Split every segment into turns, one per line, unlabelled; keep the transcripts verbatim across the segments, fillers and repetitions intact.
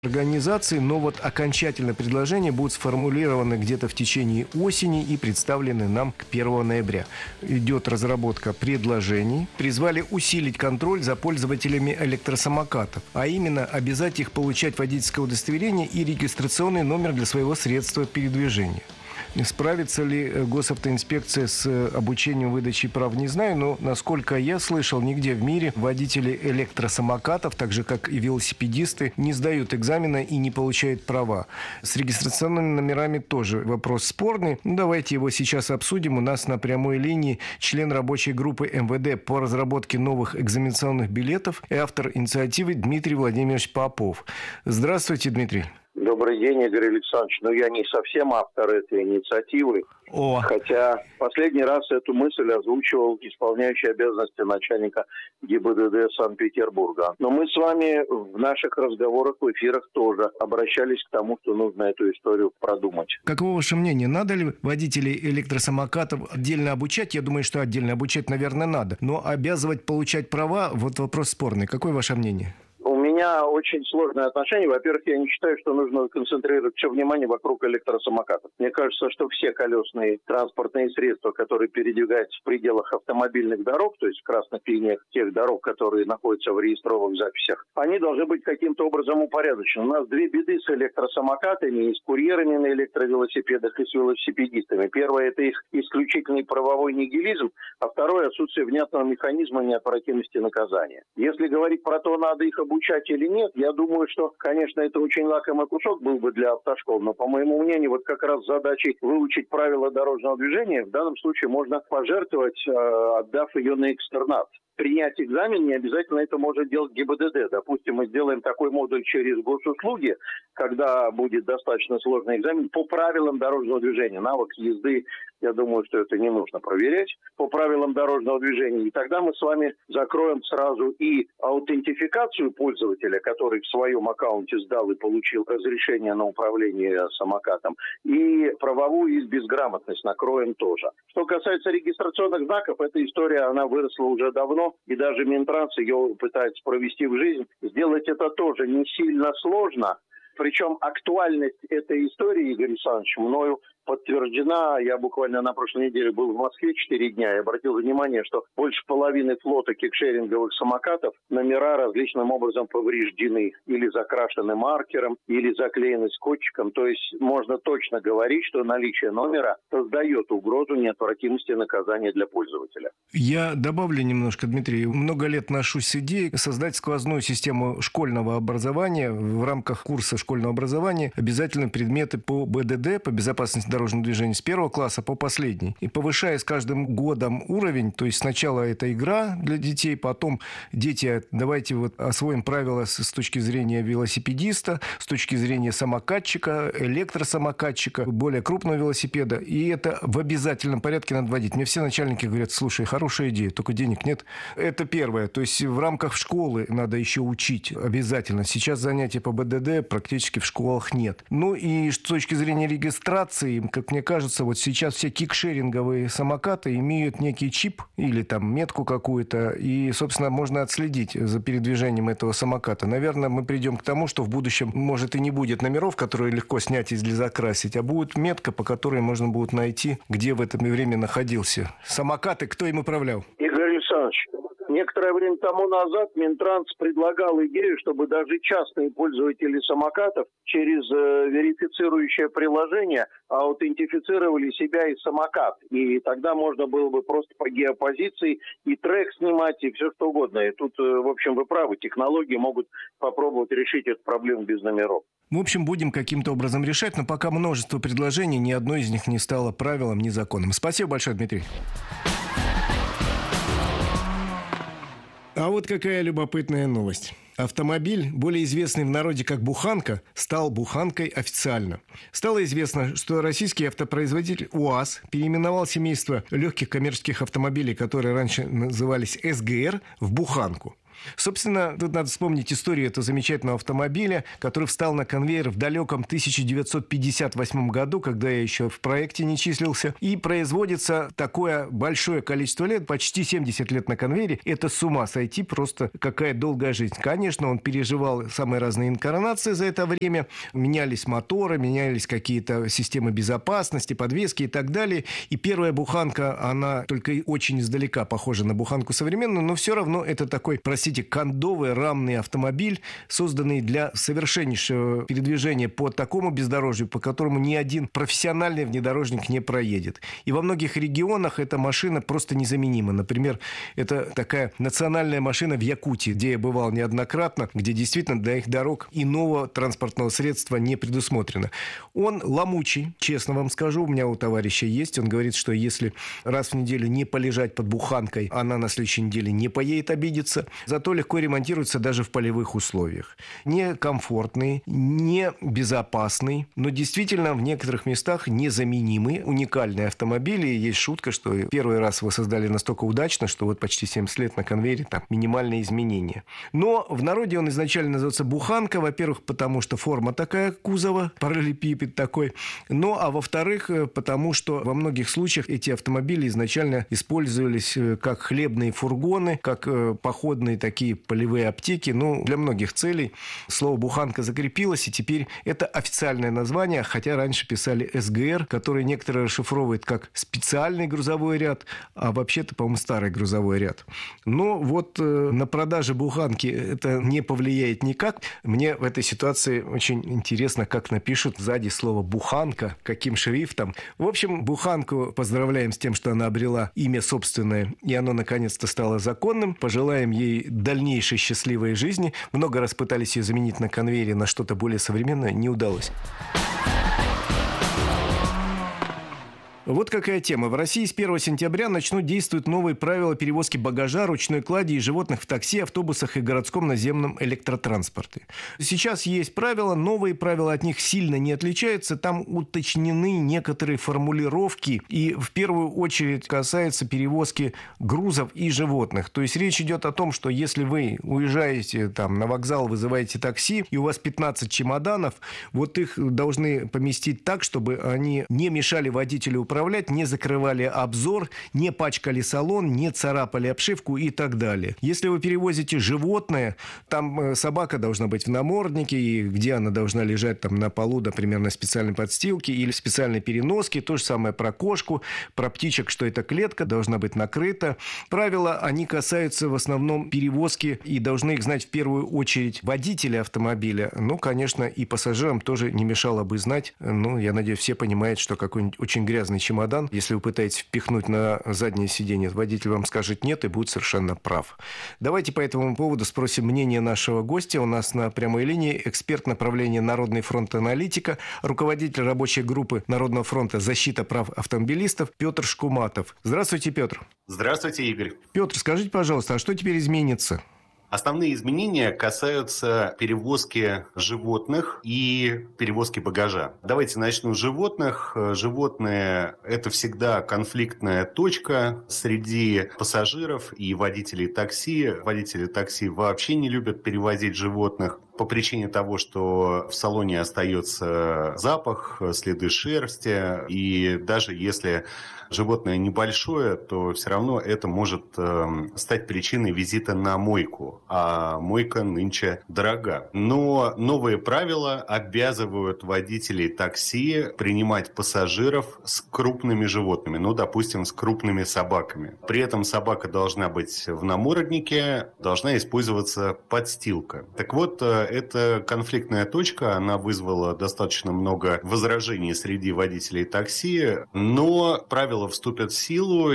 организации, но вот окончательное предложение будет сформулировано где-то в течение осени и представлены нам к первому ноября. Идет разработка предложений. Призвали усилить контроль за пользователями электросамокатов, а именно обязать их получать водительское удостоверение и регистрационный номер для своего средства передвижения. Справится ли госавтоинспекция с обучением выдачи прав, не знаю, но, насколько я слышал, нигде в мире водители электросамокатов, так же, как и велосипедисты, не сдают экзамена и не получают права. С регистрационными номерами тоже вопрос спорный. Ну, давайте его сейчас обсудим. У нас на прямой линии член рабочей группы эм вэ дэ по разработке новых экзаменационных билетов и автор инициативы Дмитрий Владимирович Попов. Здравствуйте, Дмитрий.
Добрый день, Игорь Александрович. Но я не совсем автор этой инициативы.
О.
Хотя последний раз эту мысль озвучивал исполняющий обязанности начальника гэ и бэ дэ дэ Санкт-Петербурга. Но мы с вами в наших разговорах, в эфирах тоже обращались к тому, что нужно эту историю продумать.
Каково ваше мнение? Надо ли водителей электросамокатов отдельно обучать? Я думаю, что отдельно обучать, наверное, надо. Но обязывать получать права, вот вопрос спорный. Какое ваше мнение?
У меня очень сложное отношение. Во-первых, я не считаю, что нужно концентрировать все внимание вокруг электросамокатов. Мне кажется, что все колесные транспортные средства, которые передвигаются в пределах автомобильных дорог, то есть в красных линиях тех дорог, которые находятся в реестровых записях, они должны быть каким-то образом упорядочены. У нас две беды с электросамокатами, и с курьерами на электровелосипедах, и с велосипедистами. Первое – это их исключительный правовой нигилизм, а второе – отсутствие внятного механизма неотвратимости наказания. Если говорить про то, надо их обучать или нет, я думаю, что, конечно, это очень лакомый кусок был бы для автошкол, но, по моему мнению, вот как раз задачей выучить правила дорожного движения в данном случае можно пожертвовать, отдав ее на экстернат. Принять экзамен не обязательно это может делать гэ и бэ дэ дэ. Допустим, мы сделаем такой модуль через госуслуги, когда будет достаточно сложный экзамен по правилам дорожного движения. Навык езды, я думаю, что это не нужно проверять по правилам дорожного движения. И тогда мы с вами закроем сразу и аутентификацию пользователя, который в своем аккаунте сдал и получил разрешение на управление самокатом, и правовую и безграмотность накроем тоже. Что касается регистрационных знаков, эта история, она выросла уже давно, и даже Минтранс ее пытается провести в жизнь. Сделать это тоже не сильно сложно. Причем актуальность этой истории, Игорь Александрович, мною подтверждена. Я буквально на прошлой неделе был в Москве четыре дня и обратил внимание, что больше половины флота кикшеринговых самокатов номера различным образом повреждены или закрашены маркером, или заклеены скотчиком. То есть можно точно говорить, что наличие номера создает угрозу неотвратимости наказания для пользователя.
Я добавлю немножко, Дмитрий. Много лет ношусь с идеей создать сквозную систему школьного образования. В рамках курса школьного образования обязательно предметы по бэ дэ дэ, по безопасности дорожного движения, с первого класса по последний. И повышая с каждым годом уровень, то есть сначала это игра для детей, потом дети, давайте вот освоим правила с, с точки зрения велосипедиста, с точки зрения самокатчика, электросамокатчика, более крупного велосипеда. И это в обязательном порядке надо вводить. Мне все начальники говорят: слушай, хорошая идея, только денег нет. Это первое. То есть в рамках школы надо еще учить обязательно. Сейчас занятия по бэ дэ дэ практически в школах нет. Ну и с точки зрения регистрации, как мне кажется, вот сейчас все кикшеринговые самокаты имеют некий чип или там метку какую-то, и, собственно, можно отследить за передвижением этого самоката. Наверное, мы придем к тому, что в будущем, может, и не будет номеров, которые легко снять или закрасить, а будет метка, по которой можно будет найти, где в это время находился самокат и кто им управлял.
Игорь Александрович, некоторое время тому назад Минтранс предлагал идею, чтобы даже частные пользователи самокатов через э, верифицирующее приложение аутентифицировали себя и самокат. И тогда можно было бы просто по геопозиции и трек снимать, и все что угодно. И тут, э, в общем, вы правы, технологии могут попробовать решить эту проблему без номеров.
В общем, будем каким-то образом решать, но пока множество предложений, ни одно из них не стало правилом, ни законом. Спасибо большое, Дмитрий. А вот какая любопытная новость. Автомобиль, более известный в народе как «буханка», стал «буханкой» официально. Стало известно, что российский автопроизводитель УАЗ переименовал семейство легких коммерческих автомобилей, которые раньше назывались эс гэ эр, в «буханку». Собственно, тут надо вспомнить историю этого замечательного автомобиля, который встал на конвейер в далеком тысяча девятьсот пятьдесят восьмом году, когда я еще в проекте не числился. И производится такое большое количество лет, почти семьдесят лет на конвейере. Это с ума сойти, просто какая долгая жизнь. Конечно, он переживал самые разные инкарнации за это время. Менялись моторы, менялись какие-то системы безопасности, подвески и так далее. И первая буханка, она только очень издалека похожа на буханку современную, но все равно это такой, простите, кондовый рамный автомобиль, созданный для совершеннейшего передвижения по такому бездорожью, по которому ни один профессиональный внедорожник не проедет. И во многих регионах эта машина просто незаменима. Например, это такая национальная машина в Якутии, где я бывал неоднократно, где действительно для их дорог иного транспортного средства не предусмотрено. Он ломучий, честно вам скажу, у меня у товарища есть. Он говорит, что если раз в неделю не полежать под буханкой, она на следующей неделе не поедет обидеться. Зато легко ремонтируется даже в полевых условиях. Некомфортный, не безопасный, но действительно в некоторых местах незаменимый, уникальный автомобиль. И есть шутка, что первый раз вы создали настолько удачно, что вот почти семьдесят лет на конвейере там минимальные изменения. Но в народе он изначально называется буханка. Во-первых, потому что форма такая кузова, параллелепипед такой. Ну, а во-вторых, потому что во многих случаях эти автомобили изначально использовались как хлебные фургоны, как походные такие полевые аптеки. Ну, для многих целей слово «буханка» закрепилось, и теперь это официальное название, хотя раньше писали эс гэ эр, который некоторые расшифровывают как специальный грузовой ряд, а вообще-то, по-моему, старый грузовой ряд. Но вот э, на продаже буханки это не повлияет никак. Мне в этой ситуации очень интересно, как напишут сзади слово «буханка», каким шрифтом. В общем, буханку поздравляем с тем, что она обрела имя собственное, и оно наконец-то стало законным. Пожелаем ей дальнейшей счастливой жизни. Много раз пытались ее заменить на конвейере на что-то более современное, не удалось. Вот какая тема. В России с первого сентября начнут действовать новые правила перевозки багажа, ручной клади и животных в такси, автобусах и городском наземном электротранспорте. Сейчас есть правила, новые правила от них сильно не отличаются. Там уточнены некоторые формулировки, и в первую очередь касается перевозки грузов и животных. То есть речь идет о том, что если вы уезжаете там, на вокзал, вызываете такси, и у вас пятнадцать чемоданов, вот их должны поместить так, чтобы они не мешали водителю управлять, не закрывали обзор, не пачкали салон, не царапали обшивку и так далее. Если вы перевозите животное, там собака должна быть в наморднике, и где она должна лежать там на полу, например, на специальной подстилке или специальной переноске. То же самое про кошку, про птичек, что эта клетка должна быть накрыта. Правила, они касаются в основном перевозки, и должны их знать в первую очередь водители автомобиля. Ну, конечно, и пассажирам тоже не мешало бы знать. Ну, я надеюсь, все понимают, что какой-нибудь очень грязный чемодан, если вы пытаетесь впихнуть на заднее сиденье, водитель вам скажет нет и будет совершенно прав. Давайте по этому поводу спросим мнение нашего гостя. У нас на прямой линии эксперт направления Народный фронт аналитика, руководитель рабочей группы Народного фронта «Защита прав автомобилистов» Петр Шкуматов. Здравствуйте, Петр.
Здравствуйте, Игорь.
Петр, скажите, пожалуйста, а что теперь изменится?
Основные изменения касаются перевозки животных и перевозки багажа. Давайте начну с животных. Животные – это всегда конфликтная точка среди пассажиров и водителей такси. Водители такси вообще не любят перевозить животных по причине того, что в салоне остается запах, следы шерсти. И даже если животное небольшое, то все равно это может э, стать причиной визита на мойку. А мойка нынче дорога. Но новые правила обязывают водителей такси принимать пассажиров с крупными животными. Ну, допустим, с крупными собаками. При этом собака должна быть в наморднике, должна использоваться подстилка. Так вот, эта конфликтная точка, она вызвала достаточно много возражений среди водителей такси, но правила вступят в силу,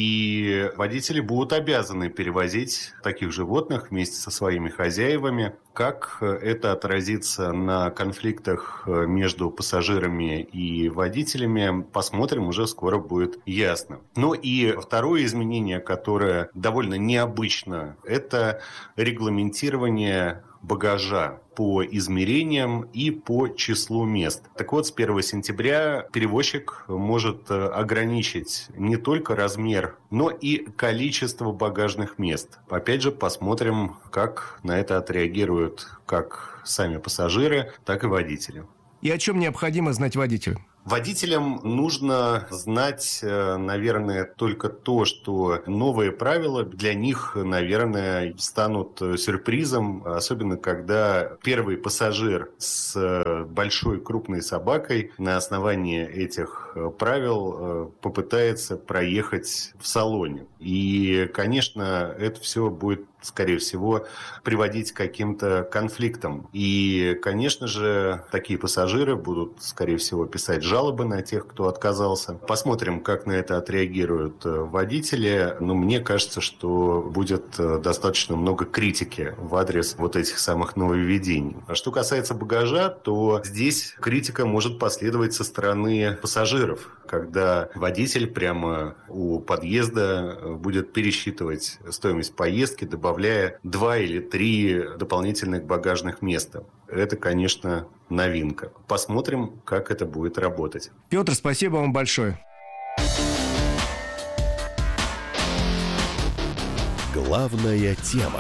и водители будут обязаны перевозить таких животных вместе со своими хозяевами. Как это отразится на конфликтах между пассажирами и водителями, посмотрим, уже скоро будет ясно. Ну и второе изменение, которое довольно необычно, это регламентирование багажа по измерениям и по числу мест. Так вот, с первого сентября перевозчик может ограничить не только размер, но и количество багажных мест. Опять же, посмотрим, как на это отреагируют как сами пассажиры, так и водители.
И о чем необходимо знать водителю?
Водителям нужно знать, наверное, только то, что новые правила для них, наверное, станут сюрпризом, особенно когда первый пассажир с большой крупной собакой на основании этих правил попытается проехать в салоне. И, конечно, это все будет, скорее всего, приводить к каким-то конфликтам. И, конечно же, такие пассажиры будут, скорее всего, писать жалобы на тех, кто отказался. Посмотрим, как на это отреагируют водители. Но мне кажется, что будет достаточно много критики в адрес вот этих самых нововведений. А что касается багажа, то здесь критика может последовать со стороны пассажиров, когда водитель прямо у подъезда будет пересчитывать стоимость поездки, добавляя два или три дополнительных багажных места. Это, конечно, новинка. Посмотрим, как это будет работать.
Петр, спасибо вам большое.
Главная тема.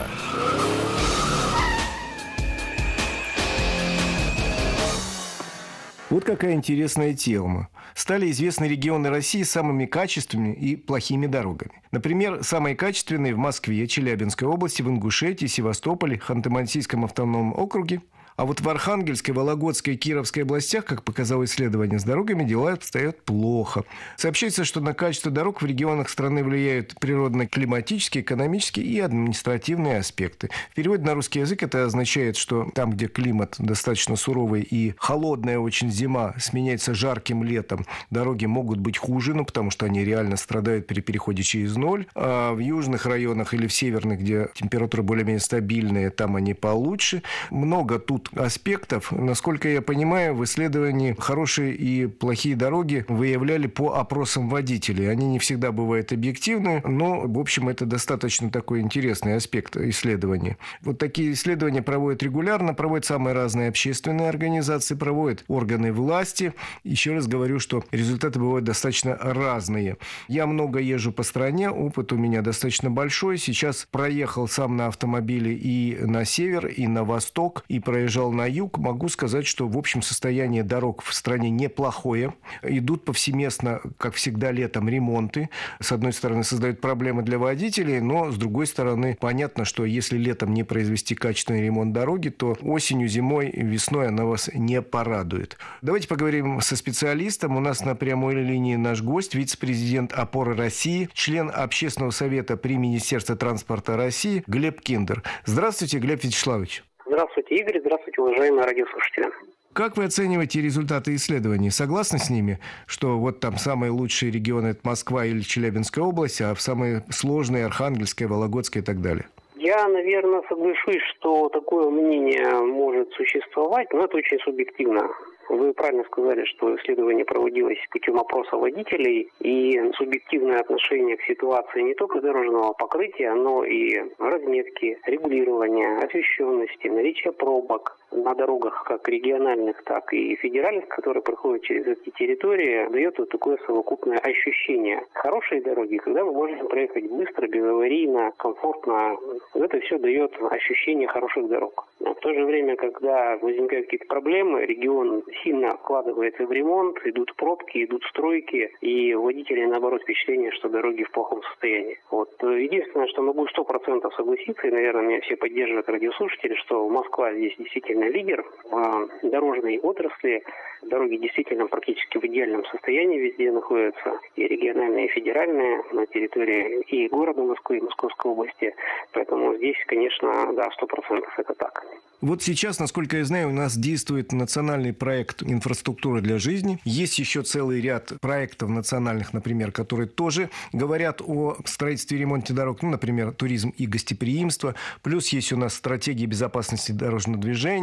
Вот какая интересная тема. Стали известны регионы России с самыми качественными и плохими дорогами. Например, самые качественные в Москве, Челябинской области, в Ингушетии, Севастополе, Ханты-Мансийском автономном округе. А вот в Архангельской, Вологодской и Кировской областях, как показало исследование, с дорогами дела обстоят плохо. Сообщается, что на качество дорог в регионах страны влияют природно-климатические, экономические и административные аспекты. В переводе на русский язык это означает, что там, где климат достаточно суровый и холодная очень зима сменяется жарким летом, дороги могут быть хуже, ну, потому что они реально страдают при переходе через ноль. А в южных районах или в северных, где температура более-менее стабильная, там они получше. Много тут аспектов. Насколько я понимаю, в исследовании хорошие и плохие дороги выявляли по опросам водителей. Они не всегда бывают объективны, но, в общем, это достаточно такой интересный аспект исследования. Вот такие исследования проводят регулярно, проводят самые разные общественные организации, проводят органы власти. Еще раз говорю, что результаты бывают достаточно разные. Я много езжу по стране, опыт у меня достаточно большой. Сейчас проехал сам на автомобиле и на север, и на восток, и проезжал на юг, могу сказать, что в общем состояние дорог в стране неплохое. Идут повсеместно, как всегда, летом ремонты. С одной стороны, создают проблемы для водителей, но с другой стороны, понятно, что если летом не произвести качественный ремонт дороги, то осенью, зимой, весной она вас не порадует. Давайте поговорим со специалистом. У нас на прямой линии наш гость, вице-президент «Опоры России», член Общественного совета при Министерстве транспорта России Глеб Киндер. Здравствуйте, Глеб Вячеславович.
Здравствуйте, Игорь. Здравствуйте, уважаемые радиослушатели.
Как вы оцениваете результаты исследований? Согласны с ними, что вот там самые лучшие регионы – это Москва или Челябинская область, а в самые сложные – Архангельская, Вологодская и так далее?
Я, наверное, соглашусь, что такое мнение может существовать, но это очень субъективно. Вы правильно сказали, что исследование проводилось путем опроса водителей, и субъективное отношение к ситуации не только дорожного покрытия, но и разметки, регулирования, освещенности, наличия пробок на дорогах как региональных, так и федеральных, которые проходят через эти территории, дает вот такое совокупное ощущение. Хорошие дороги, когда мы можем проехать быстро, безаварийно, комфортно, это все дает ощущение хороших дорог. А в то же время, когда возникают какие-то проблемы, регион сильно вкладывается в ремонт, идут пробки, идут стройки, и у водителей, наоборот, впечатление, что дороги в плохом состоянии. Вот единственное, что могу сто процентов согласиться, и, наверное, меня все поддерживают радиослушатели, что Москва здесь действительно лидер в дорожной отрасли. Дороги действительно практически в идеальном состоянии везде находятся, и региональные, и федеральные, на территории и города Москвы, и Московской области. Поэтому здесь, конечно, да, сто процентов это так.
Вот сейчас, насколько я знаю, у нас действует национальный проект «Инфраструктура для жизни». Есть еще целый ряд проектов национальных, например, которые тоже говорят о строительстве и ремонте дорог. Ну, например, туризм и гостеприимство. Плюс есть у нас стратегия безопасности дорожного движения.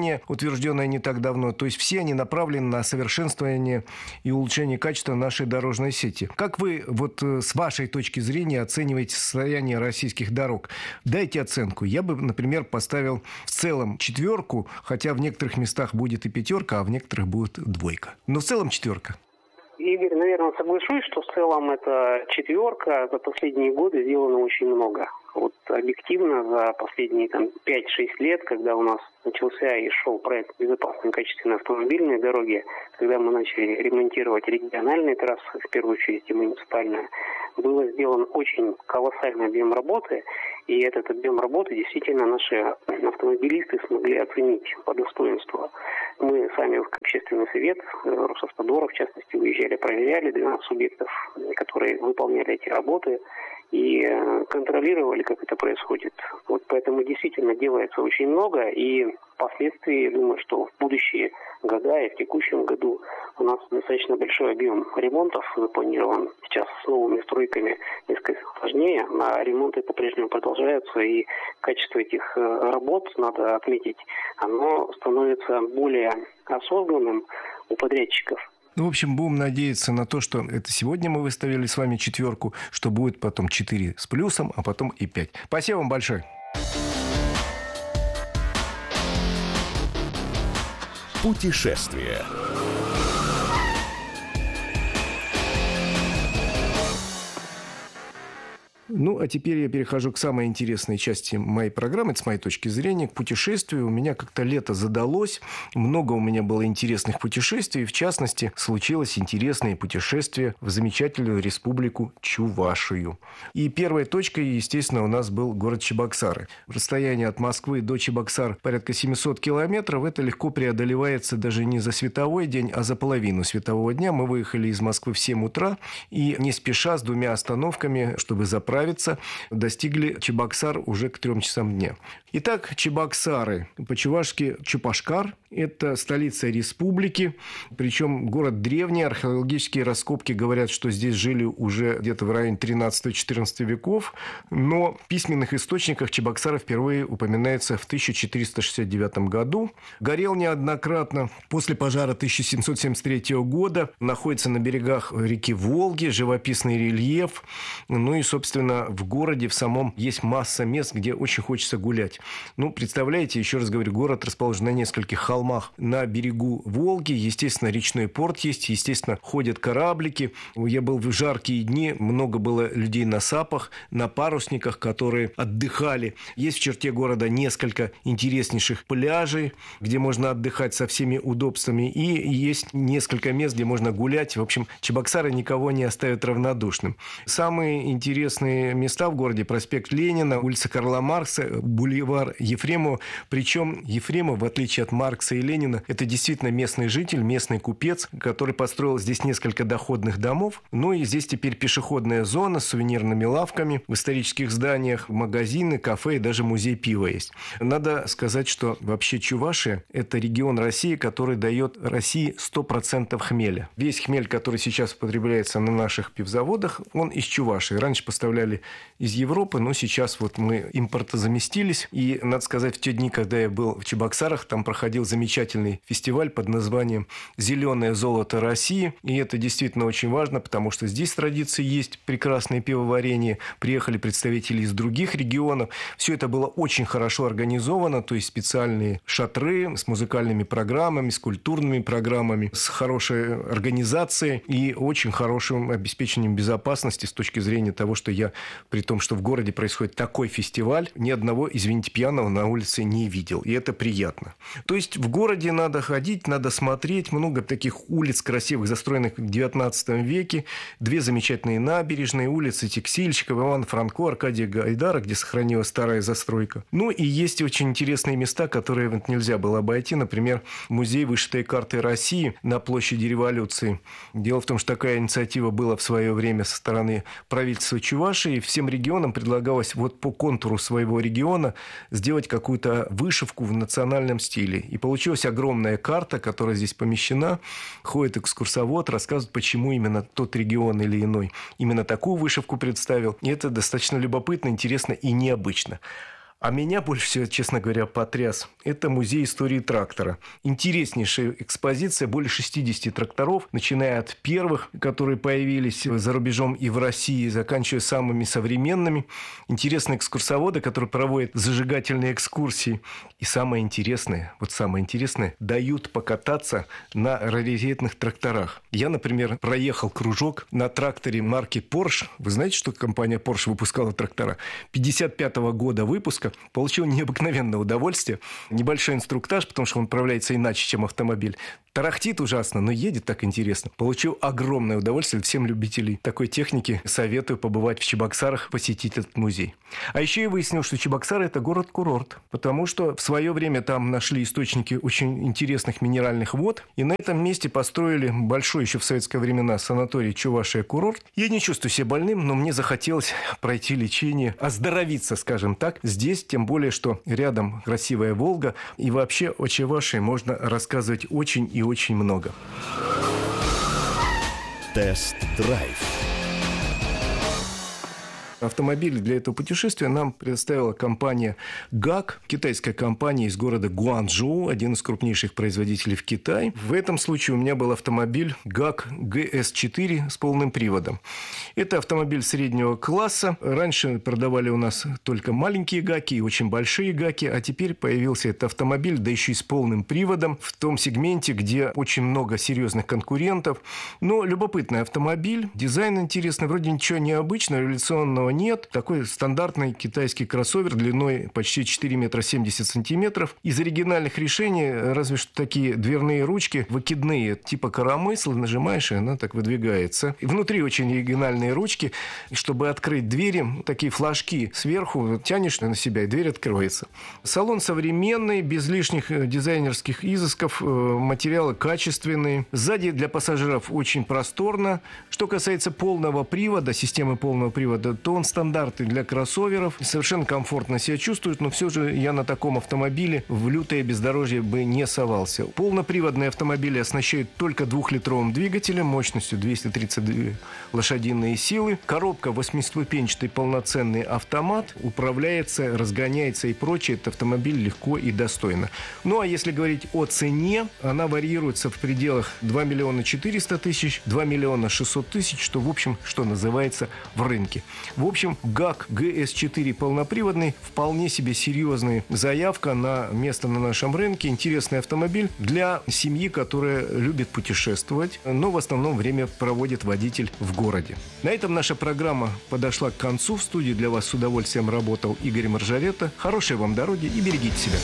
решение, утвержденное не так давно. То есть все они направлены на совершенствование и улучшение качества нашей дорожной сети. Как вы вот с вашей точки зрения оцениваете состояние российских дорог? Дайте оценку. Я бы, например, поставил в целом четверку, хотя в некоторых местах будет и пятерка, а в некоторых будет двойка. Но в целом четверка.
Игорь, наверное, соглашусь, что в целом это четверка. За последние годы сделано очень много. Вот объективно за последние там, пять-шесть лет, когда у нас начался и шел проект безопасной и качественной автомобильной дороги, когда мы начали ремонтировать региональные трассы, в первую очередь и муниципальные, было сделан очень колоссальный объем работы, и этот объем работы действительно наши автомобилисты смогли оценить по достоинству. Мы сами, как общественный совет, Росавтодора, в частности, выезжали, проверяли двенадцать субъектов, которые выполняли эти работы, и контролировали, как это происходит. Вот поэтому действительно делается очень много, и впоследствии, я думаю, что в будущие года и в текущем году у нас достаточно большой объем ремонтов запланирован. Сейчас с новыми стройками несколько сложнее, а ремонты по-прежнему продолжаются, и качество этих работ, надо отметить, оно становится более осознанным у подрядчиков.
Ну, в общем, будем надеяться на то, что это сегодня мы выставили с вами четверку, что будет потом четыре с плюсом, а потом и пять. Спасибо вам большое.
Путешествие.
Ну, а теперь я перехожу к самой интересной части моей программы, с моей точки зрения, к путешествию. У меня как-то лето задалось, много у меня было интересных путешествий. В частности, случилось интересное путешествие в замечательную республику Чувашию. И первой точкой, естественно, у нас был город Чебоксары. Расстояние от Москвы до Чебоксар порядка семьсот километров. Это легко преодолевается даже не за световой день, а за половину светового дня. Мы выехали из Москвы в семь утра и не спеша, с двумя остановками, чтобы заправиться, достигли Чебоксар уже к трем часам дня. Итак, Чебоксары, по-чувашски Чупашкар, это столица республики, причем город древний, археологические раскопки говорят, что здесь жили уже где-то в районе тринадцатого-четырнадцатого веков, но в письменных источниках Чебоксары впервые упоминается в тысяча четыреста шестьдесят девятом году. Горел неоднократно. После пожара тысяча семьсот семьдесят третьего года, находится на берегах реки Волги, живописный рельеф, ну и, собственно, в городе в самом есть масса мест, где очень хочется гулять. Ну, представляете, еще раз говорю, город расположен на нескольких холмах на берегу Волги. Естественно, речной порт есть, естественно, ходят кораблики. Я был в жаркие дни, много было людей на сапах, на парусниках, которые отдыхали. Есть в черте города несколько интереснейших пляжей, где можно отдыхать со всеми удобствами. И есть несколько мест, где можно гулять. В общем, Чебоксары никого не оставят равнодушным. Самые интересные места в городе: проспект Ленина, улица Карла Маркса, бульвар Ефремова. Причем Ефремов, в отличие от Маркса и Ленина, это действительно местный житель, местный купец, который построил здесь несколько доходных домов. Ну и здесь теперь пешеходная зона с сувенирными лавками, в исторических зданиях магазины, кафе и даже музей пива есть. Надо сказать, что вообще Чувашия – это регион России, который дает России сто процентов хмеля. Весь хмель, который сейчас употребляется на наших пивзаводах, он из Чувашии. Раньше поставляли из Европы, но сейчас вот мы импортозаместились. И, надо сказать, в те дни, когда я был в Чебоксарах, там проходил замечательный фестиваль под названием «Зеленое золото России». И это действительно очень важно, потому что здесь традиции есть, прекрасное пивоварение. Приехали представители из других регионов. Все это было очень хорошо организовано, то есть специальные шатры с музыкальными программами, с культурными программами, с хорошей организацией и очень хорошим обеспечением безопасности с точки зрения того, что я, при том, что в городе происходит такой фестиваль, ни одного, извините, пьяного на улице не видел. И это приятно. То есть в городе надо ходить, надо смотреть. Много таких улиц красивых, застроенных в девятнадцатом веке. Две замечательные набережные, улицы Текстильщиков, Ивана Франко, Аркадия Гайдара, где сохранилась старая застройка. Ну и есть очень интересные места, которые вот нельзя было обойти. Например, музей вышитой карты России на площади Революции. Дело в том, что такая инициатива была в свое время со стороны правительства Чувашии. Всем регионам предлагалось вот по контуру своего региона сделать какую-то вышивку в национальном стиле. И получилась огромная карта, которая здесь помещена. Ходит экскурсовод, рассказывает, почему именно тот регион или иной именно такую вышивку представил. И это достаточно любопытно, интересно и необычно. А меня больше всего, честно говоря, потряс. Это музей истории трактора. Интереснейшая экспозиция, более шестидесяти тракторов, начиная от первых, которые появились за рубежом и в России, заканчивая самыми современными. Интересные экскурсоводы, которые проводят зажигательные экскурсии. И самое интересное, вот самое интересное, дают покататься на раритетных тракторах. Я, например, проехал кружок на тракторе марки Porsche. Вы знаете, что компания Porsche выпускала трактора? пятьдесят пятого года выпуска. Получил необыкновенное удовольствие. Небольшой инструктаж, потому что он управляется иначе, чем автомобиль. Тарахтит ужасно, но едет так интересно. Получил огромное удовольствие. Всем любителей такой техники советую побывать в Чебоксарах, посетить этот музей. А еще я выяснил, что Чебоксары – это город-курорт, потому что в свое время там нашли источники очень интересных минеральных вод, и на этом месте построили большой еще в советское времена санаторий Чувашия-курорт. Я не чувствую себя больным, но мне захотелось пройти лечение, оздоровиться, скажем так, здесь, тем более, что рядом красивая Волга, и вообще о Чувашии можно рассказывать очень и очень много.
Тест-драйв.
Автомобили для этого путешествия нам предоставила компания гак, китайская компания из города Гуанчжоу, один из крупнейших производителей в Китае. В этом случае у меня был автомобиль гак джи эс четыре с полным приводом. Это автомобиль среднего класса. Раньше продавали у нас только маленькие гаки и очень большие гаки, а теперь появился этот автомобиль, да еще и с полным приводом, в том сегменте, где очень много серьезных конкурентов. Но любопытный автомобиль, дизайн интересный, вроде ничего необычного, революционного нет. Такой стандартный китайский кроссовер длиной почти четыре метра семьдесят сантиметров. Из оригинальных решений разве что такие дверные ручки выкидные, типа коромысла, нажимаешь, и она так выдвигается. И внутри очень оригинальные ручки. Чтобы открыть двери, такие флажки сверху, тянешь на себя, и дверь открывается. Салон современный, без лишних дизайнерских изысков, материалы качественные. Сзади для пассажиров очень просторно. Что касается полного привода, системы полного привода, то он стандартный для кроссоверов. Совершенно комфортно себя чувствует, но все же я на таком автомобиле в лютое бездорожье бы не совался. Полноприводные автомобили оснащают только двухлитровым двигателем мощностью двести тридцать две лошадиные силы. Коробка восьмиступенчатый полноценный автомат. Управляется, разгоняется и прочее. Этот автомобиль легко и достойно. Ну, а если говорить о цене, она варьируется в пределах два миллиона четыреста тысяч, два миллиона шестьсот тысяч, что, в общем, что называется, в рынке. В общем, гак джи эс четыре полноприводный, вполне себе серьезная заявка на место на нашем рынке. Интересный автомобиль для семьи, которая любит путешествовать, но в основном время проводит водитель в городе. На этом наша программа подошла к концу. В студии для вас с удовольствием работал Игорь Маржарета. Хорошей вам дороги и берегите себя.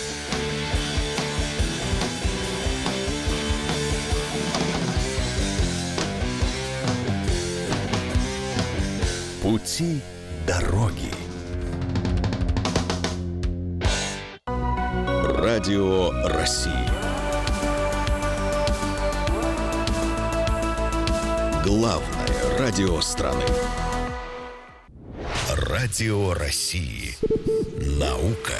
Пути дороги. Радио России. Главное радио страны. Радио России. Наука.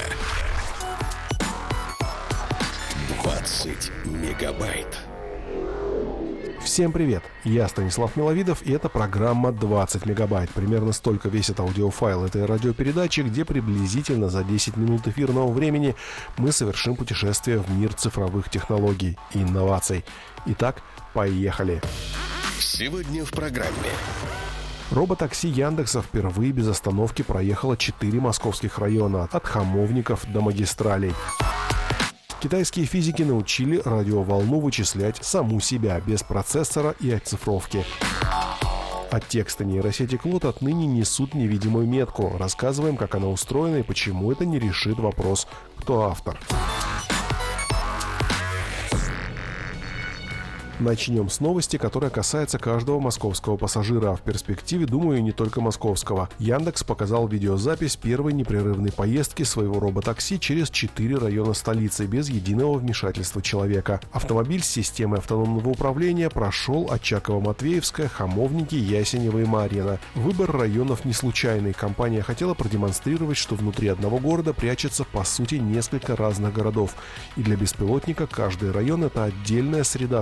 двадцать мегабайт.
Всем привет! Я Станислав Миловидов, и это программа двадцать мегабайт. Примерно столько весит аудиофайл этой радиопередачи, где приблизительно за десять минут эфирного времени мы совершим путешествие в мир цифровых технологий и инноваций. Итак, поехали!
Сегодня в программе.
Роботакси Яндекса впервые без остановки проехало четыре московских района, от Хамовников до магистралей. Китайские физики научили радиоволну вычислять саму себя без процессора и оцифровки. А тексты нейросети Клод отныне несут невидимую метку. Рассказываем, как она устроена и почему это не решит вопрос, кто автор. Начнем с новости, которая касается каждого московского пассажира, а в перспективе, думаю, и не только московского. Яндекс показал видеозапись первой непрерывной поездки своего роботакси через четыре района столицы без единого вмешательства человека. Автомобиль с системой автономного управления прошел Очаково-Матвеевская, Хамовники, Ясенево и Марьино. Выбор районов не случайный. Компания хотела продемонстрировать, что внутри одного города прячется, по сути, несколько разных городов. И для беспилотника каждый район — это отдельная среда со своей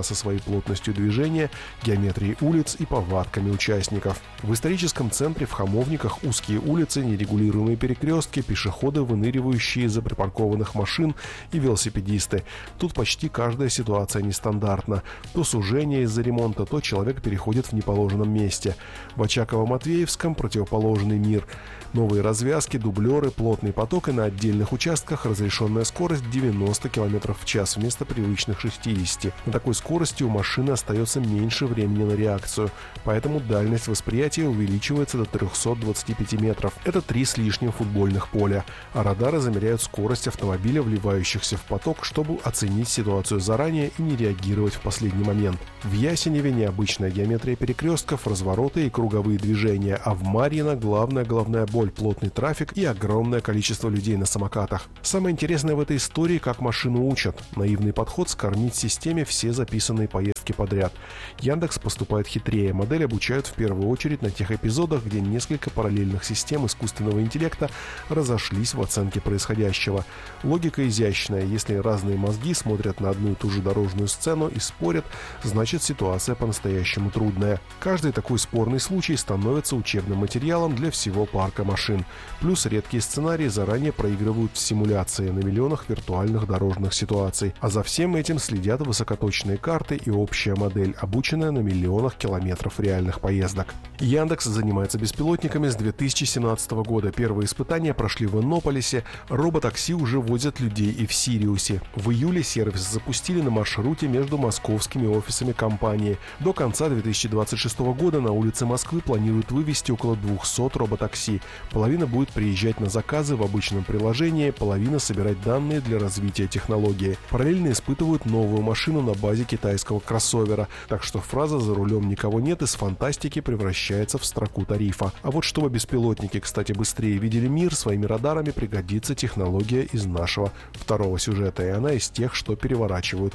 плотностью движения, геометрией улиц и повадками участников. В историческом центре в Хамовниках узкие улицы, нерегулируемые перекрестки, пешеходы, выныривающие из-за припаркованных машин и велосипедисты. Тут почти каждая ситуация нестандартна. То сужение из-за ремонта, то человек переходит в неположенном месте. В Очаково-Матвеевском противоположный мир. Новые развязки, дублеры, плотный поток и на отдельных участках разрешенная скорость девяносто километров в час вместо привычных шестидесяти. На такой скорости у машины остается меньше времени на реакцию, поэтому дальность восприятия увеличивается до трехсот двадцати пяти метров. Это три с лишним футбольных поля. А радары замеряют скорость автомобиля, вливающихся в поток, чтобы оценить ситуацию заранее и не реагировать в последний момент. В Ясеневе необычная геометрия перекрестков, развороты и круговые движения, а в Марьино главная головная боль, плотный трафик и огромное количество людей на самокатах. Самое интересное в этой истории, как машину учат. Наивный подход скормить системе все записанные поездки подряд. Яндекс поступает хитрее. Модель обучают в первую очередь на тех эпизодах, где несколько параллельных систем искусственного интеллекта разошлись в оценке происходящего. Логика изящная. Если разные мозги смотрят на одну и ту же дорожную сцену и спорят, значит ситуация по-настоящему трудная. Каждый такой спорный случай становится учебным материалом для всего парка машин. Плюс редкие сценарии заранее проигрывают в симуляции на миллионах виртуальных дорожных ситуаций. А за всем этим следят высокоточные карты и общая модель, обученная на миллионах километров реальных поездок. Яндекс занимается беспилотниками с две тысячи семнадцатого года. Первые испытания прошли в Иннополисе. Роботакси уже возят людей и в Сириусе. В июле сервис запустили на маршруте между московскими офисами компании. До конца две тысячи двадцать шестого года на улице Москвы планируют вывести около двухсот роботакси. Половина будет приезжать на заказы в обычном приложении, половина собирать данные для развития технологии. Параллельно испытывают новую машину на базе китайского кроссовера, так что фраза «за рулем никого нет» из фантастики превращается в строку тарифа. А вот чтобы беспилотники, кстати, быстрее видели мир, своими радарами пригодится технология из нашего второго сюжета, и она из тех, что переворачивают.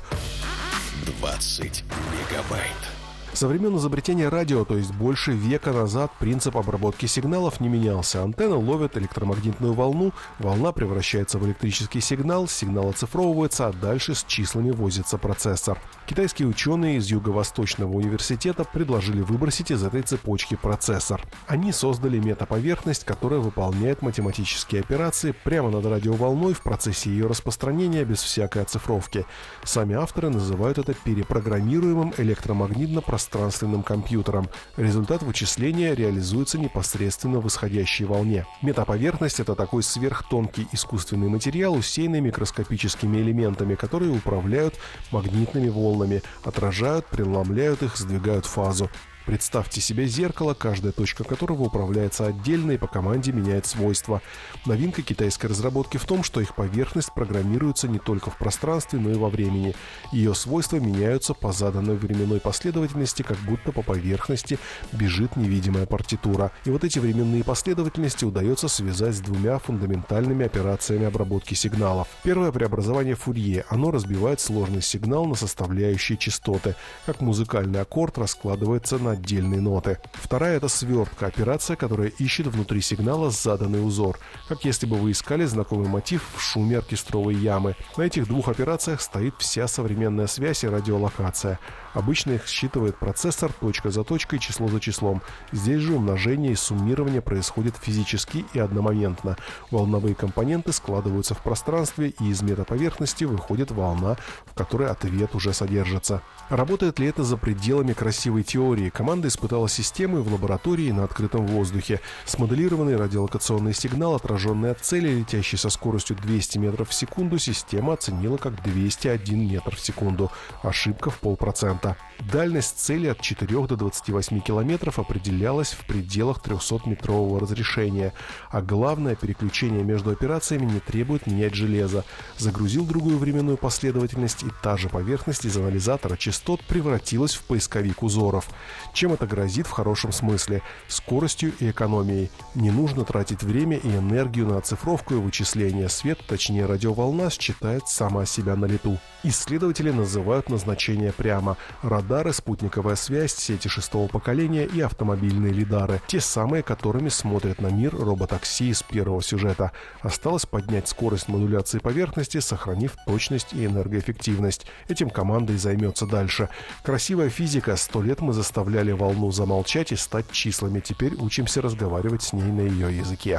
двадцать мегабайт.
Со времен изобретения радио, то есть больше века назад, принцип обработки сигналов не менялся. Антенна ловит электромагнитную волну, волна превращается в электрический сигнал, сигнал оцифровывается, а дальше с числами возится процессор. Китайские ученые из Юго-Восточного университета предложили выбросить из этой цепочки процессор. Они создали метаповерхность, которая выполняет математические операции прямо над радиоволной в процессе ее распространения без всякой оцифровки. Сами авторы называют это перепрограммируемым электромагнитно-пространственным компьютером. Результат вычисления реализуется непосредственно в исходящей волне. Метаповерхность — это такой сверхтонкий искусственный материал, усеянный микроскопическими элементами, которые управляют магнитными волнами, отражают, преломляют их, сдвигают фазу. Представьте себе зеркало, каждая точка которого управляется отдельно и по команде меняет свойства. Новинка китайской разработки в том, что их поверхность программируется не только в пространстве, но и во времени. Ее свойства меняются по заданной временной последовательности, как будто по поверхности бежит невидимая партитура. И вот эти временные последовательности удается связать с двумя фундаментальными операциями обработки сигналов. Первое — преобразование Фурье. Оно разбивает сложный сигнал на составляющие частоты, как музыкальный аккорд раскладывается на отдельные ноты. Вторая — это свертка, операция, которая ищет внутри сигнала заданный узор, как если бы вы искали знакомый мотив в шуме оркестровой ямы. На этих двух операциях стоит вся современная связь и радиолокация. Обычно их считывает процессор точка за точкой, число за числом. Здесь же умножение и суммирование происходит физически и одномоментно. Волновые компоненты складываются в пространстве, и из метаповерхности выходит волна, в которой ответ уже содержится. Работает ли это за пределами красивой теории? Команда испытала системы в лаборатории на открытом воздухе. Смоделированный радиолокационный сигнал, отраженный от цели, летящий со скоростью двести метров в секунду, система оценила как двести один метр в секунду. Ошибка в полпроцента. Дальность цели от четырёх до двадцати восьми километров определялась в пределах трехсотметрового разрешения. А главное, переключение между операциями не требует менять железо. Загрузил другую временную последовательность, и та же поверхность из анализатора частот превратилась в поисковик узоров. Чем это грозит в хорошем смысле? Скоростью и экономией. Не нужно тратить время и энергию на оцифровку и вычисление. Свет, точнее радиоволна, считает сама себя на лету. Исследователи называют назначение прямо. Радары, спутниковая связь, сети шестого поколения и автомобильные лидары. Те самые, которыми смотрят на мир роботакси из первого сюжета. Осталось поднять скорость модуляции поверхности, сохранив точность и энергоэффективность. Этим команда и займется дальше. Красивая физика. Сто лет мы заставляли волну замолчать и стать числами. Теперь учимся разговаривать с ней на ее языке.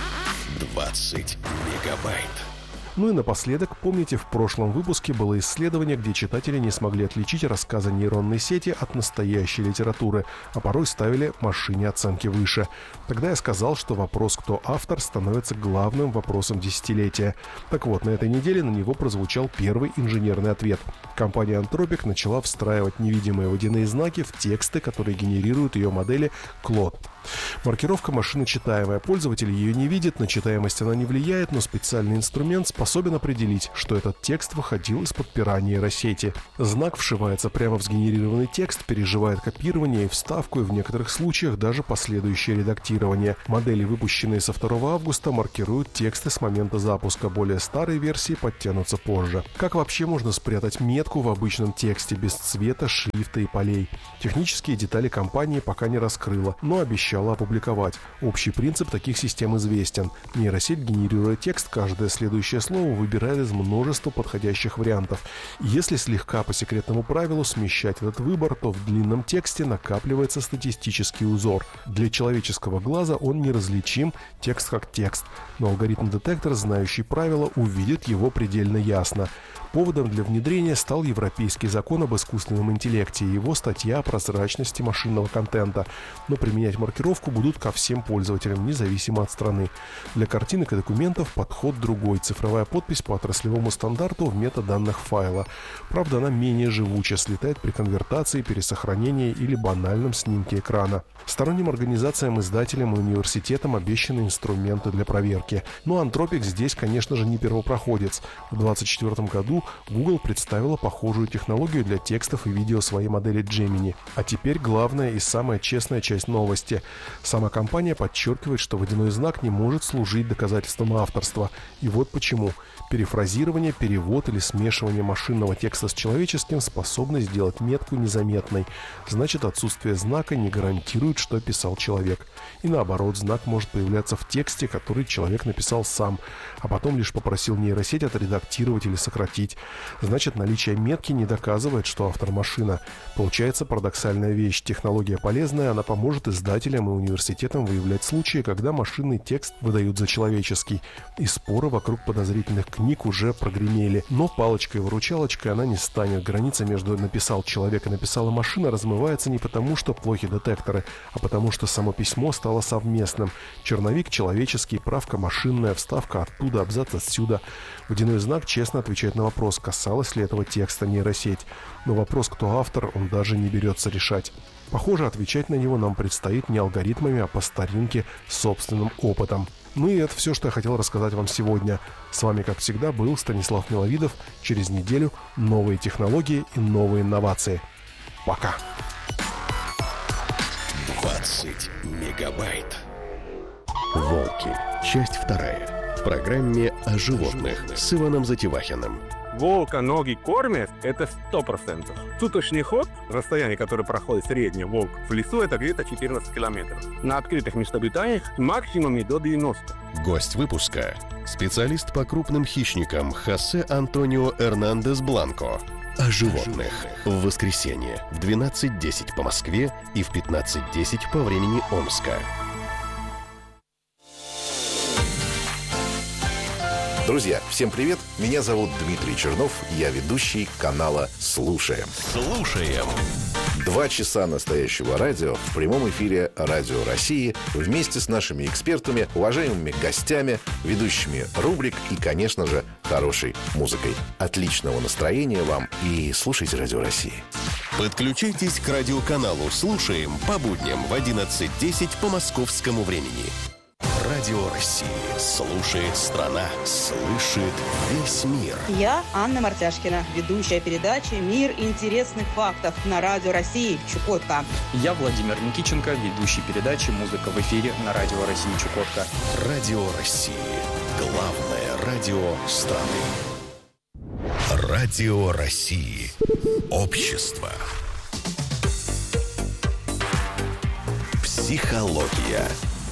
двадцать мегабайт.
Ну и напоследок, помните, в прошлом выпуске было исследование, где читатели не смогли отличить рассказы нейронной сети от настоящей литературы, а порой ставили машине оценки выше. Тогда я сказал, что вопрос «кто автор?» становится главным вопросом десятилетия. Так вот, на этой неделе на него прозвучал первый инженерный ответ. Компания Anthropic начала встраивать невидимые водяные знаки в тексты, которые генерируют ее модели Claude. Маркировка машины читаемая. Пользователь ее не видит, на читаемость она не влияет, но специальный инструмент способен определить, что этот текст выходил из-под пера нейросети. Знак вшивается прямо в сгенерированный текст, переживает копирование и вставку, и в некоторых случаях даже последующее редактирование. Модели, выпущенные со второго августа, маркируют тексты с момента запуска. Более старые версии подтянутся позже. Как вообще можно спрятать метку в обычном тексте без цвета, шрифта и полей? Технические детали компания пока не раскрыла, но обещала опубликовать. Общий принцип таких систем известен. Нейросеть, генерируя текст, каждое следующее слово выбирает из множества подходящих вариантов. Если слегка по секретному правилу смещать этот выбор, то в длинном тексте накапливается статистический узор. Для человеческого глаза он неразличим, текст как текст, но алгоритм-детектор, знающий правила, увидит его предельно ясно. Поводом для внедрения стал Европейский закон об искусственном интеллекте и его статья о прозрачности машинного контента. Но применять маркировку будут ко всем пользователям, независимо от страны. Для картинок и документов подход другой. Цифровая подпись по отраслевому стандарту в метаданных файла. Правда, она менее живуча, слетает при конвертации, пересохранении или банальном снимке экрана. Сторонним организациям, издателям и университетам обещаны инструменты для проверки. Но Anthropic здесь, конечно же, не первопроходец. В две тысячи двадцать четвёртом году Google представила похожую технологию для текстов и видео своей модели Gemini. А теперь главная и самая честная часть новости. Сама компания подчеркивает, что водяной знак не может служить доказательством авторства. И вот почему. Перефразирование, перевод или смешивание машинного текста с человеческим способны сделать метку незаметной. Значит, отсутствие знака не гарантирует, что писал человек. И наоборот, знак может появляться в тексте, который человек написал сам, а потом лишь попросил нейросеть отредактировать или сократить. Значит, наличие метки не доказывает, что автор машина. Получается парадоксальная вещь. Технология полезная, она поможет издателям и университетам выявлять случаи, когда машинный текст выдают за человеческий. И споры вокруг подозрительных книг уже прогремели. Но палочкой-выручалочкой она не станет. Граница между «написал человек» и «написала машина» размывается не потому, что плохи детекторы, а потому, что само письмо стало совместным. Черновик человеческий, правка машинная, вставка оттуда, абзац отсюда. Водяной знак честно отвечает на вопрос, касалось ли этого текста нейросеть. Но вопрос, кто автор, он даже не берется решать. Похоже, отвечать на него нам предстоит не алгоритмами, а по старинке, собственным опытом. Ну и это все, что я хотел рассказать вам сегодня. С вами, как всегда, был Станислав Миловидов. Через неделю новые технологии и новые инновации. Пока!
двадцать мегабайт. Волки. Часть вторая. В программе о животных с Иваном Затевахиным.
Волка ноги кормят – это сто процентов. Суточный ход, расстояние, которое проходит средний волк в лесу, это где-то четырнадцать километров. На открытых местообитаниях максимум до девяноста.
Гость выпуска – специалист по крупным хищникам Хосе Антонио Эрнандес Бланко. О животных. В воскресенье в двенадцать десять по Москве и в пятнадцать десять по времени Омска.
Друзья, всем привет! Меня зовут Дмитрий Чернов, я ведущий канала «Слушаем».
Слушаем.
Два часа настоящего радио в прямом эфире Радио России вместе с нашими экспертами, уважаемыми гостями, ведущими рубрик и, конечно же, хорошей музыкой. Отличного настроения вам и слушайте Радио России.
Подключайтесь к радиоканалу «Слушаем» по будням в одиннадцать десять по московскому времени. Радио России. Слушает страна. Слышит весь мир.
Я Анна Мартяшкина, ведущая передачи «Мир интересных фактов» на Радио России Чукотка.
Я Владимир Никитченко, ведущий передачи «Музыка в эфире» на Радио России Чукотка.
Радио России. Главное радио страны. Радио России. Общество. Психология.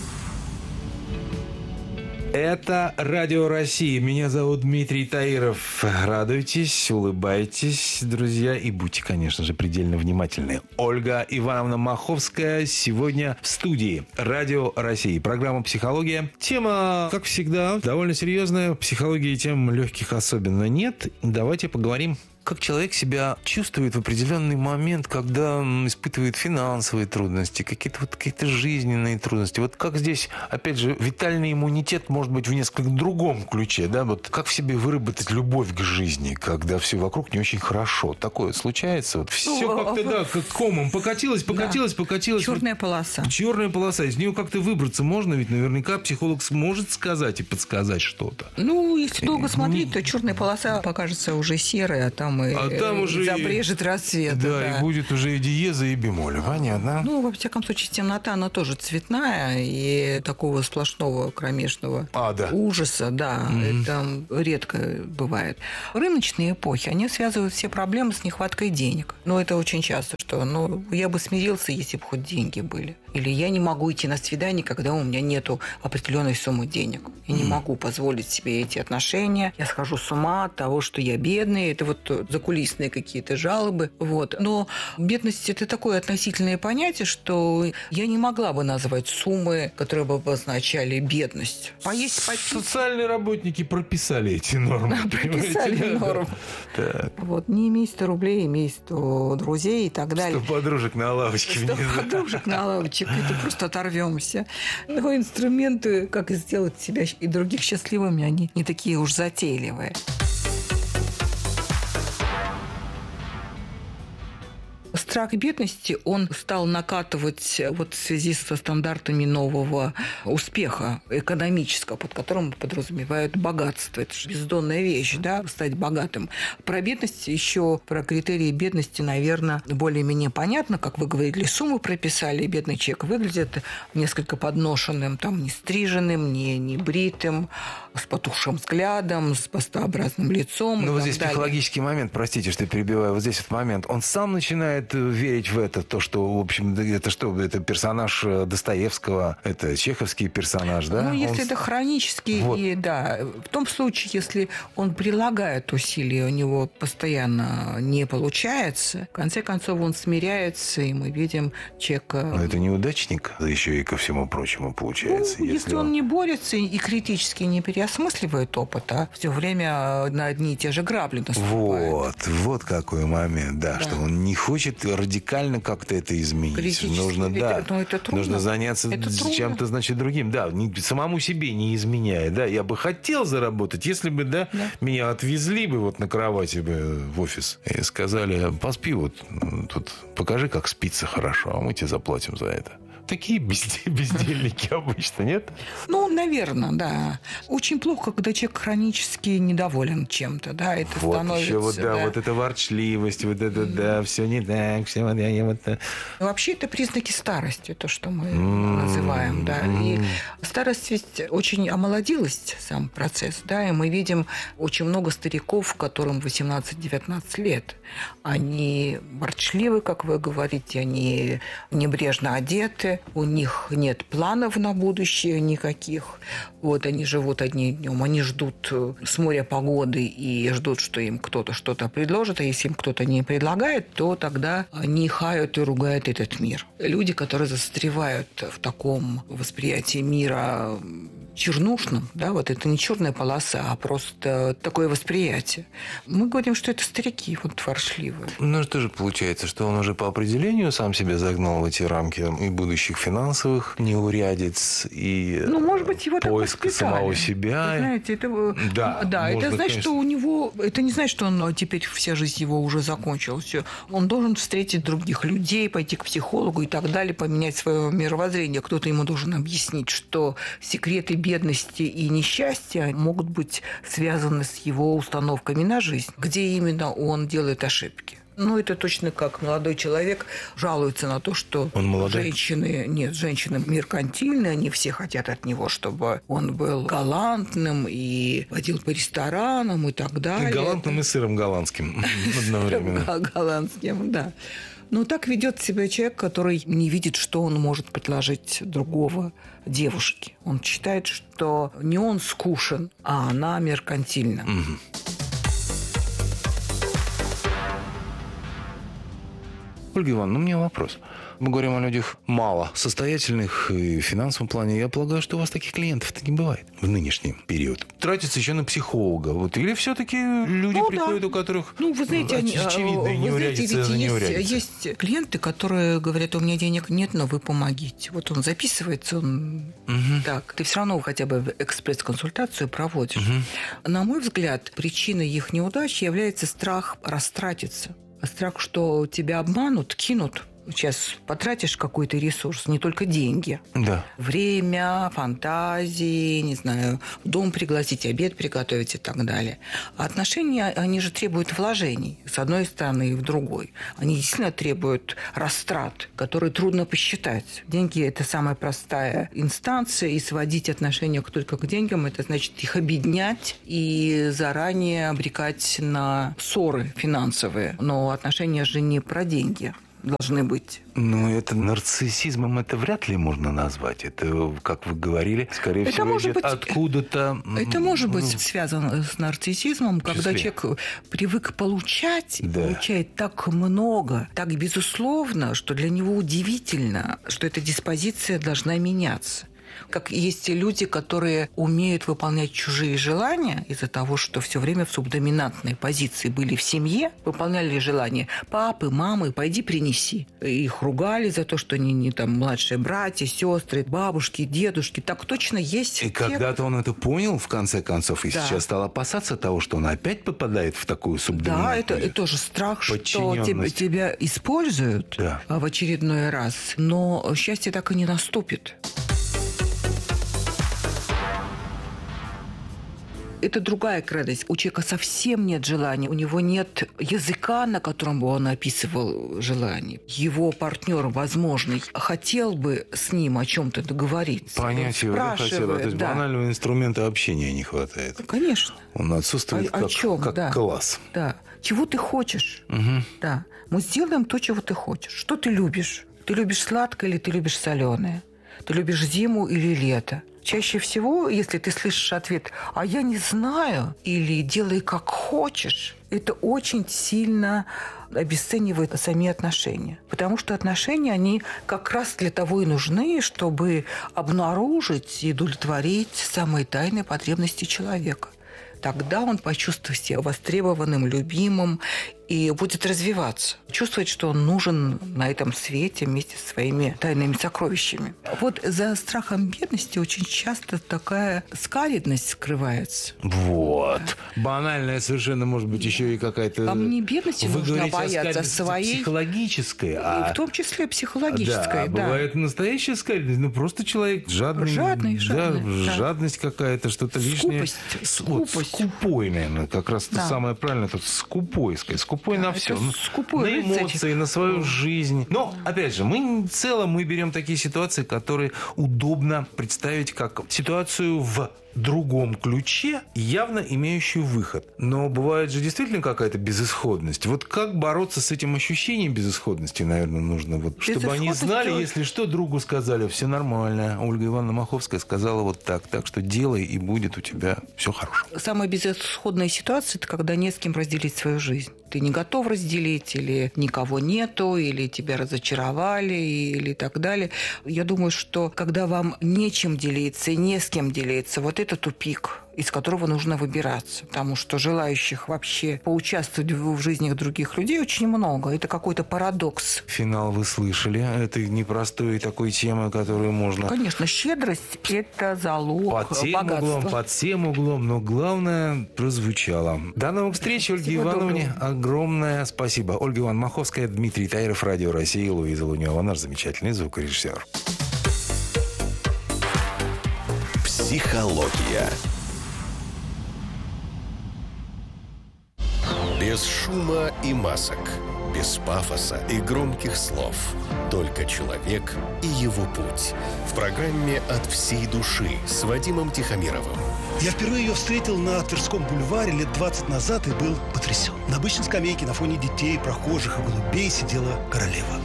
Это Радио России. Меня зовут Дмитрий Таиров. Радуйтесь, улыбайтесь, друзья, и будьте, конечно же, предельно внимательны. Ольга Ивановна Маховская сегодня в студии Радио России. Программа «Психология». Тема, как всегда, довольно серьезная. Психологии тем легких особенно нет. Давайте поговорим, как человек себя чувствует в определенный момент, когда испытывает финансовые трудности, какие-то вот какие-то жизненные трудности. Вот как здесь, опять же, витальный иммунитет может быть в несколько другом ключе, да? Вот как в себе выработать любовь к жизни, когда все вокруг не очень хорошо. Такое случается. Вот все ну, как-то, да, как комом покатилось, покатилось, да. покатилось.
Черная вот, полоса.
Черная полоса. Из нее как-то выбраться можно, ведь наверняка психолог сможет сказать и подсказать что-то.
Ну, если долго смотреть, то черная полоса покажется уже серой, а там и
а там уже
забрежет рассвет.
Да, да, и будет уже и диеза, и бемоль. Понятно.
Ну, во всяком случае, темнота, она тоже цветная, и такого сплошного кромешного
а, да.
ужаса, да, mm-hmm. там редко бывает. Рыночные эпохи, они связывают все проблемы с нехваткой денег. Но это очень часто, что ну, я бы смирился, если бы хоть деньги были. Или я не могу идти на свидание, когда у меня нету определенной суммы денег. Я mm-hmm. не могу позволить себе эти отношения. Я схожу с ума от того, что я бедный. Это вот закулисные какие-то жалобы. Вот. Но бедность – это такое относительное понятие, что я не могла бы назвать суммы, которые бы обозначали бедность. Поесть, попить.
Социальные работники прописали эти нормы.
Да, прописали нормы.
Так.
Вот. Не имей сто рублей, имей сто друзей и так далее.
Сто подружек на лавочке
Сто
внизу.
подружек на лавочке. Это просто оторвемся. Но инструменты, как сделать себя и других счастливыми, они не такие уж затейливые. Страх бедности, он стал накатывать вот в связи со стандартами нового успеха экономического, под которым подразумевают богатство. Это же бездонная вещь, да, стать богатым. Про бедность еще, про критерии бедности, наверное, более-менее понятно. Как вы говорили, сумму прописали, бедный человек выглядит несколько подношенным, там, не стриженным, не, не бритым, с потухшим взглядом, с пастообразным лицом.
Ну, вот здесь
далее.
Психологический момент, простите, что я перебиваю, вот здесь этот момент. Он сам начинает верить в это, то, что, в общем, это что, это персонаж Достоевского, это чеховский персонаж, да?
Ну, если
он...
это хронический, вот. И да, в том случае, если он прилагает усилия, у него постоянно не получается, в конце концов он смиряется, и мы видим человека...
Но это неудачник, да еще и ко всему прочему получается.
Ну, если, если он... он не борется и критически не переосмысливает опыт, а все время на одни и те же грабли наступает.
Вот, вот какой момент, да, да. что он не хочет радикально как-то это изменить. Нужно, да,
это, это
нужно заняться это чем-то, значит, другим. Да, не, самому себе не изменяя. Да, я бы хотел заработать, если бы, да, да. меня отвезли бы вот на кровати бы в офис и сказали, поспи вот тут, покажи, как спится хорошо, а мы тебе заплатим за это. Такие бездельники обычно, нет?
Ну, наверное, да. Очень плохо, когда человек хронически недоволен чем-то, да, это
вот
становится...
Еще вот, да,
да,
вот эта ворчливость, вот это, mm. да, все не так, все вот... Я, вот
вообще это признаки старости, то, что мы mm. называем, да. Mm. И старость ведь очень омолодилась, сам процесс, да, и мы видим очень много стариков, которым восемнадцать-девятнадцать лет. Они ворчливы, как вы говорите, они небрежно одеты, у них нет планов на будущее никаких. Вот они живут одним днем, они ждут с моря погоды и ждут, что им кто-то что-то предложит, а если им кто-то не предлагает, то тогда они хают и ругают этот мир. Люди, которые застревают в таком восприятии мира чернушным, да, вот это не черная полоса, а просто такое восприятие. Мы говорим, что это старики, вот воршливые.
Ну, что же получается, что он уже по определению сам себя загнал в эти рамки и будущих финансовых неурядиц, и
ну, может быть, его
поиска самого себя.
Вы знаете, это,
да,
да, это
быть,
значит,
конечно.
что у него, это не значит, что он теперь вся жизнь его уже закончилась. Все. Он должен встретить других людей, пойти к психологу и так далее, поменять свое мировоззрение. Кто-то ему должен объяснить, что секреты бедности и несчастья могут быть связаны с его установками на жизнь, где именно он делает ошибки. Ну, это точно как молодой человек жалуется на то, что женщины... Нет, женщины меркантильные, они все хотят от него, чтобы он был галантным и водил по ресторанам и так далее.
И галантным и сыром голландским одновременно.
Голландским, да. Но так ведет себя человек, который не видит, что он может предложить другого девушке. Он считает, что не он скушен, а она меркантильна.
Угу. Ольга Ивановна, ну, у меня вопрос. Мы говорим о людях мало состоятельных и в финансовом плане. Я полагаю, что у вас таких клиентов-то не бывает в нынешний период. Тратится еще на психолога. Вот. Или все-таки люди ну, приходят, да. у которых
ну, вы знаете, они,
очевидные неурядицы за неурядицы?
Есть клиенты, которые говорят, у меня денег нет, но вы помогите. Вот он записывается, он угу. так. Ты все равно хотя бы экспресс-консультацию проводишь. Угу. На мой взгляд, причиной их неудач является страх растратиться. Страх, что тебя обманут, кинут. Сейчас потратишь какой-то ресурс, не только деньги.
Да.
Время, фантазии, не знаю, в дом пригласить, обед приготовить и так далее. А отношения, они же требуют вложений с одной стороны и в другой. Они действительно требуют растрат, которые трудно посчитать. Деньги – это самая простая инстанция, и сводить отношения только к деньгам – это значит их обеднять и заранее обрекать на ссоры финансовые. Но отношения же не про деньги должны быть.
Ну, это нарциссизмом это вряд ли можно назвать. Это, как вы говорили, скорее это всего, идет быть, откуда-то...
Это может быть связано с нарциссизмом, когда человек привык получать, да. и получает так много, так безусловно, что для него удивительно, что эта диспозиция должна меняться. Как есть люди, которые умеют выполнять чужие желания из-за того, что все время в субдоминантной позиции были в семье, выполняли желания папы, мамы, пойди принеси. Их ругали за то, что они не там младшие братья, сестры, бабушки, дедушки. Так точно есть.
И когда-то он это понял, в конце концов, и да. сейчас стал опасаться того, что он опять попадает в такую субдоминантную.
Да, это, это тоже страх, что тебя, тебя используют да. в очередной раз. Но счастье так и не наступит. Это другая крайность. У человека совсем нет желания, у него нет языка, на котором бы он описывал желание. Его партнер, возможный, хотел бы с ним о чем-то договориться.
Понять его хотел. То есть да. банального инструмента общения не хватает.
Конечно.
Он отсутствует
о,
как,
о чем?
как
да.
класс.
Да. Чего ты хочешь?
Угу.
Да. Мы сделаем то, чего ты хочешь. Что ты любишь? Ты любишь сладкое или ты любишь соленое? Ты любишь зиму или лето? Чаще всего, если ты слышишь ответ «а я не знаю» или «делай как хочешь», это очень сильно обесценивает сами отношения. Потому что отношения, они как раз для того и нужны, чтобы обнаружить и удовлетворить самые тайные потребности человека. Тогда он почувствует себя востребованным, любимым и будет развиваться. Чувствовать, что он нужен на этом свете вместе со своими тайными сокровищами. Вот за страхом бедности очень часто такая скаридность скрывается.
Вот. Да. Банальная совершенно, может быть, еще и какая-то...
А мне бедности
Вы
нужно бояться своей...
психологической. А...
В том числе психологической,
да.
да.
А бывает настоящая скаридность. Ну, просто человек жадный.
Жадный, жадный.
Да, да. Жадность какая-то, что-то лишнее.
Скупость. Скупость.
Вот, скупой, наверное, как раз да. это самое правильное. Тут скупой, сказать. Скупой да, на все.
Скупой
на эмоции, рыцарь. На свою жизнь. Но, опять же, мы в целом мы берем такие ситуации, которые удобно представить как ситуацию в другом ключе, явно имеющую выход. Но бывает же действительно какая-то безысходность. Вот как бороться с этим ощущением безысходности, наверное, нужно. Вот, чтобы они знали, если что, другу сказали, все нормально. Ольга Ивановна Маховская сказала вот так. Так что делай, и будет у тебя все хорошо.
Самая безысходная ситуация – это когда не с кем разделить свою жизнь. Ты не готов разделить, или никого нету, или тебя разочаровали, или так далее. Я думаю, что когда вам нечем делиться и не с кем делиться, вот это тупик, из которого нужно выбираться. Потому что желающих вообще поучаствовать в жизни других людей очень много. Это какой-то парадокс.
Финал вы слышали. Это непростой такой темы, которую можно...
Конечно, щедрость – это залог
под тем
богатства.
Углом, под всем углом, но главное прозвучало. До новых встреч, Ольге
Всего
Ивановне.
доброго.
Огромное спасибо. Ольга Ивановна Маховская, Дмитрий Таиров, Радио России, Луиза Лунева, наш замечательный звукорежиссер.
Психология. Без шума и масок, без пафоса и громких слов. Только человек и его путь. В программе «От всей души» с Вадимом Тихомировым.
Я впервые ее встретил на Тверском бульваре лет двадцать назад и был потрясен. На обычной скамейке на фоне детей, прохожих и голубей сидела королева.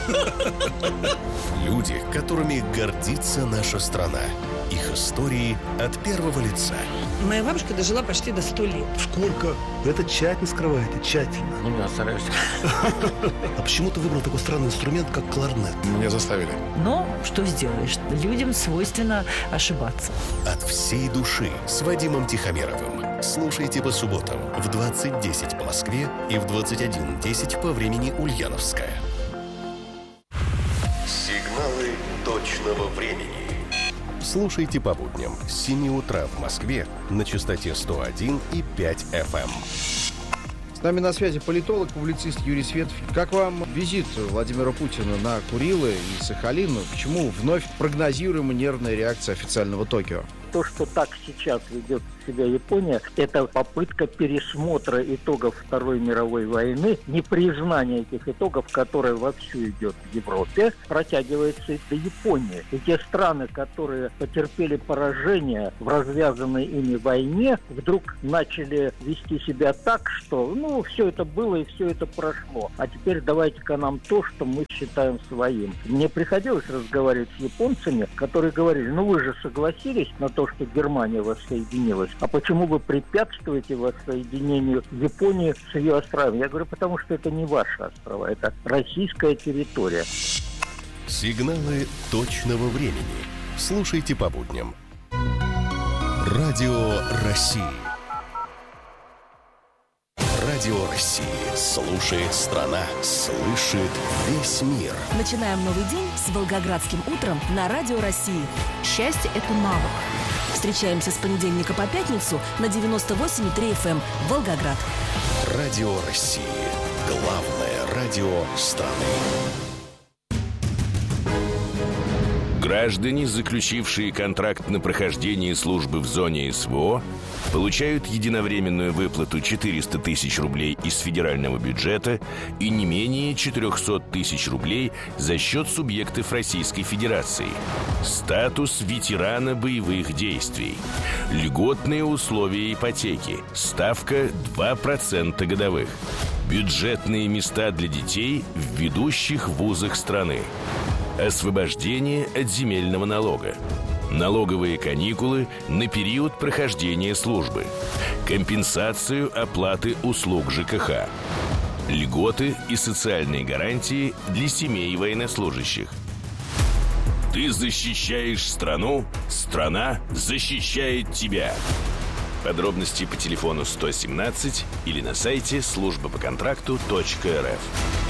Люди, которыми гордится наша страна. Их истории от первого лица.
Моя бабушка дожила почти до сто лет.
Сколько? Вы это тщательно скрываете, тщательно.
Ну, я стараюсь.
А почему ты выбрал такой странный инструмент, как кларнет?
Меня заставили.
Но что сделаешь? Людям свойственно ошибаться.
От всей души с Вадимом Тихомировым. Слушайте по субботам в двадцать десять по Москве и в двадцать один десять по времени Ульяновская. Сигналы точного времени. Слушайте по будням с семи утра в Москве на частоте сто один и пять эф эм.
С нами на связи политолог, публицист Юрий Светов. Как вам визит Владимира Путина на Курилы и Сахалин? Почему вновь прогнозируема нервная реакция официального Токио?
То, что так сейчас ведет себя Япония, это попытка пересмотра итогов Второй мировой войны, непризнание этих итогов, которое вовсю идет в Европе, протягивается и до Японии. И те страны, которые потерпели поражение в развязанной ими войне, вдруг начали вести себя так, что, ну, все это было и все это прошло. А теперь давайте-ка нам то, что мы считаем своим. Мне приходилось разговаривать с японцами, которые говорили, ну вы же согласились на то, что Германия воссоединилась. А почему вы препятствуете воссоединению Японии с ее островами? Я говорю, потому что это не ваши острова, это российская территория.
Сигналы точного времени. Слушайте по будням. Радио России. Радио России. Слушает страна. Слышит весь мир.
Начинаем новый день с Волгоградским утром на Радио России. Счастье – это навык. Встречаемся с понедельника по пятницу на девяносто восемь и три эф эм Волгоград.
Радио России. Главное радио страны.
Граждане, заключившие контракт на прохождение службы в зоне эс вэ о, получают единовременную выплату четыреста тысяч рублей из федерального бюджета и не менее четыреста тысяч рублей за счет субъектов Российской Федерации. Статус ветерана боевых действий. Льготные условия ипотеки. Ставка два процента годовых. Бюджетные места для детей в ведущих вузах страны. Освобождение от земельного налога. Налоговые каникулы на период прохождения службы. Компенсацию оплаты услуг ЖКХ. Льготы и социальные гарантии для семей военнослужащих. Ты защищаешь страну, страна защищает тебя. Подробности по телефону сто семнадцать или на сайте служба по контракту точка эр эф.